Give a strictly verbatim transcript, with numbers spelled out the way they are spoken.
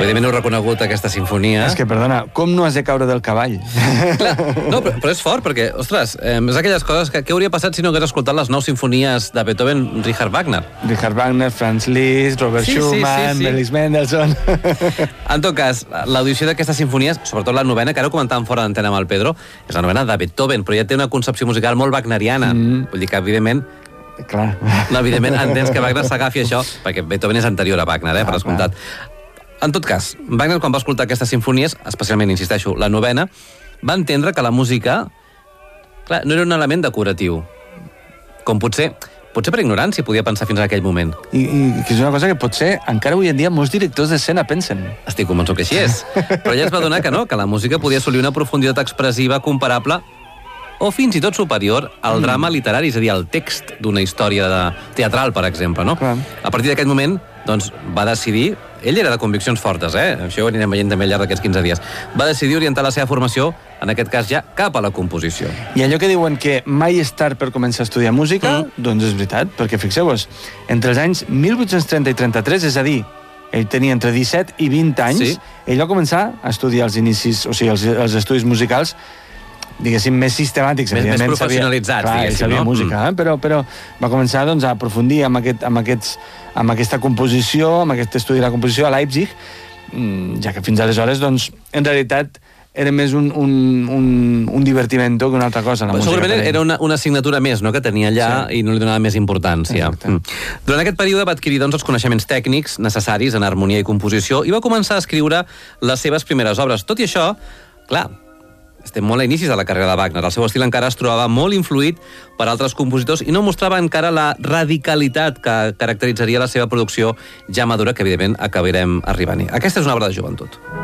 Evidentment heu reconegut aquesta sinfonia. És que, perdona, com no has de caure del cavall? Clar, no, però, però és fort, perquè, ostres, eh, és aquelles coses que què hauria passat si no hagués escoltat les nou sinfonies de Beethoven, Richard Wagner? Richard Wagner, Franz Liszt, Robert Sí, sí, Schumann, sí, sí. Felix Mendelssohn... En tot cas, l'audició d'aquestes sinfonies, sobretot la novena, que ara ho comentàvem fora d'antena amb el Pedro, és la novena de Beethoven, però ja té una concepció musical molt wagneriana. Mm. Vull dir que, evidentment, Clar. no, evidentment entens que Wagner s'agafi això, perquè Beethoven és anterior a Wagner, eh, per descomptat. En tot cas, Wagner, quan va escoltar aquestes sinfonies, especialment, insisteixo, la novena, va entendre que la música, clar, no era un element decoratiu, com potser... Potser per ignorància podia pensar fins a aquell moment. I, i que és una cosa que potser encara avui en dia molts directors d'escena pensen. Estic convençut que així és. Però ella es va donar que no, que la música podia assolir una profunditat expressiva comparable o fins i tot superior al mm. drama literari, és a dir, al text d'una història de teatral, per exemple, no? Clar. A partir d'aquest moment, doncs, va decidir... Ell era de conviccions fortes, eh? Això ho anirem veient també al llarg d'aquests quinze dies. Va decidir orientar la seva formació, en aquest cas ja, cap a la composició. I allò que diuen que mai és tard per començar a estudiar música, mm. doncs és veritat, perquè fixeu-vos, entre els anys mil vuit-cents trenta i trenta-tres, és a dir, ell tenia entre disset i vint anys, sí. Ell va començar a estudiar els inicis, o sigui, els, els estudis musicals, diguéssim, més sistemàtics. Més, més professionalitzats, sabia, clar, diguéssim, sabia no? música, eh? però, però va començar doncs, a aprofundir amb, aquest, amb, aquests, amb aquesta composició, amb aquest estudi de la composició a Leipzig, ja que fins aleshores, doncs, en realitat, era més un, un, un, un divertimento que una altra cosa. La música, segurament era una, una assignatura més, no?, que tenia allà, sí. I no li donava més importància. Mm. Durant aquest període va adquirir doncs, els coneixements tècnics necessaris en harmonia i composició i va començar a escriure les seves primeres obres. Tot i això, clar, estem molt a inicis de la carrera de Wagner. El seu estil encara es trobava molt influït per altres compositors i no mostrava encara la radicalitat que caracteritzaria la seva producció ja madura, que evidentment acabarem arribant-hi. Aquesta és una obra de joventut.